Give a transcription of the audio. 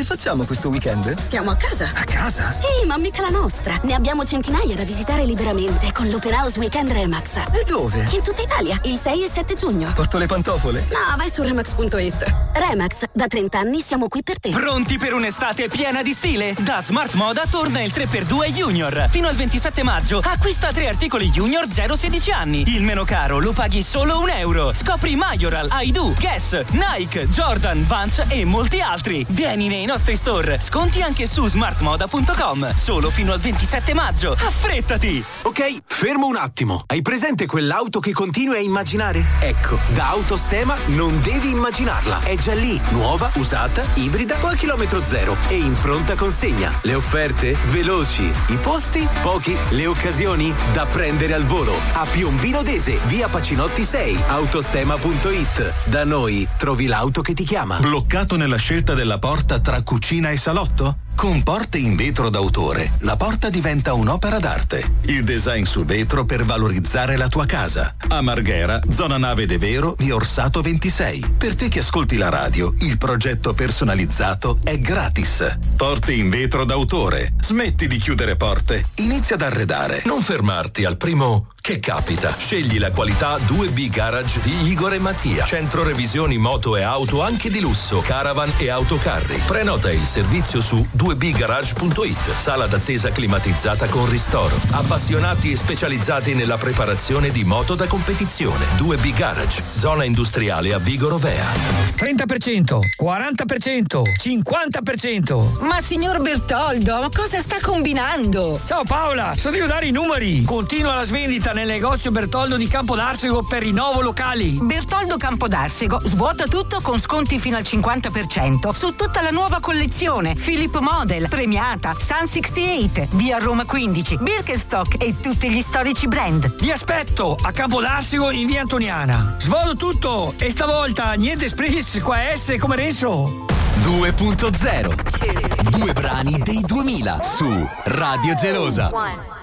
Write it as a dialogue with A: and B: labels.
A: facciamo questo weekend?
B: Stiamo a casa.
A: A casa?
B: Sì, ma mica la nostra. Ne abbiamo centinaia da visitare liberamente con l'Open House Weekend Remax.
A: E dove?
B: In tutta Italia, il 6 e 7 giugno.
A: Porto le pantofole?
B: No, vai su Remax.it. Remax, da 30 anni siamo qui per te.
C: Pronti per un'estate piena di stile? Da Smart Moda torna il 3x2 Junior. Fino al 27 maggio acquista 3 articoli Junior 0-16 anni. Il meno caro lo paghi solo €1. Scopri Majoral, Aidu, Guess, Nike, Jordan, Vans e molti altri. Vieni nei nostri store. Sconti anche su smartmoda.com. Solo fino al 27 maggio. Affrettati!
D: Ok, fermo un attimo. Hai presente quell'auto che continui a immaginare? Ecco, da Autostema non devi immaginarla. È già lì, nuova, usata, ibrida o a chilometro zero e in pronta consegna. Le offerte? Veloci. I posti? Pochi. Le occasioni? Da prendere al volo. A Piombino Dese, via Pacinotti 6, autostema.it. Da noi trovi l'auto che ti chiama.
E: Bloccato nella scelta della porta tra cucina e salotto? Con Porte in vetro d'autore, la porta diventa un'opera d'arte. Il design su vetro per valorizzare la tua casa. A Marghera, zona Nave de Vero, via Orsato 26. Per te che ascolti la radio, il progetto personalizzato è gratis. Porte in vetro d'autore. Smetti di chiudere porte. Inizia ad arredare.
F: Non fermarti al primo che capita. Scegli la qualità 2B Garage di Igor e Mattia. Centro revisioni moto e auto anche di lusso, caravan e autocarri. Prenota il servizio su 2bgarage.it. Sala d'attesa climatizzata con ristoro. Appassionati e specializzati nella preparazione di moto da competizione. 2B Garage, zona industriale a Vigo Rovea.
G: 30%, 40%, 50%.
H: Ma signor Bertoldo, cosa sta combinando?
G: Ciao Paola, sono io a dare i numeri. Continua la svendita nel negozio Bertoldo di Campodarsego per rinnovo locali.
H: Bertoldo Campodarsego svuota tutto con sconti fino al 50% su tutta la nuova collezione. Philip Model, Premiata, Sun 68, via Roma 15, Birkenstock e tutti gli storici brand.
G: Vi aspetto a Campodarsego in via Antoniana. Svolo tutto e stavolta niente spritz, qua S come Renzo.
I: 2.0. 2 brani dei 2000 su Radio Gelosa.